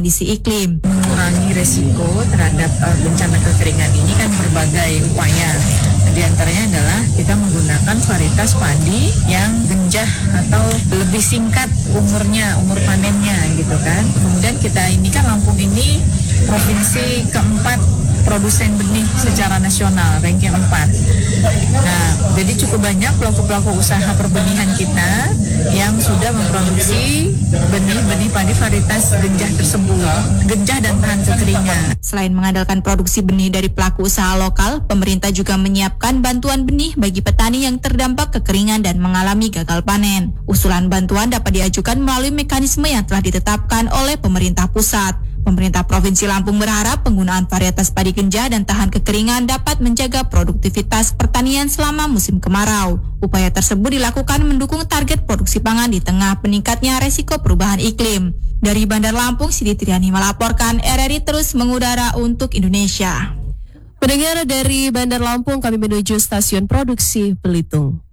kondisi iklim. Mengurangi resiko terhadap bencana kekeringan ini kan berbagai upaya. Di antaranya adalah kita menggunakan varietas padi yang genjah atau lebih singkat umur panennya gitu kan. Kemudian ini kan Lampung ini provinsi keempat produsen benih secara nasional, ranking 4. Nah, jadi cukup banyak pelaku-pelaku usaha perbenihan kita yang sudah memproduksi benih padi varietas genjah tersebut, genjah dan tahan kekeringan. Selain mengandalkan produksi benih dari pelaku usaha lokal, pemerintah juga menyiapkan bantuan benih bagi petani yang terdampak kekeringan dan mengalami gagal panen. Usulan bantuan dapat diajukan melalui mekanisme yang telah ditetapkan oleh pemerintah pusat. Pemerintah Provinsi Lampung berharap penggunaan varietas padi genjah dan tahan kekeringan dapat menjaga produktivitas pertanian selama musim kemarau. Upaya tersebut dilakukan mendukung target produksi pangan di tengah meningkatnya resiko perubahan iklim. Dari Bandar Lampung, Siti Triani melaporkan, RRI terus mengudara untuk Indonesia. Pendengar, dari Bandar Lampung kami menuju stasiun produksi Belitung.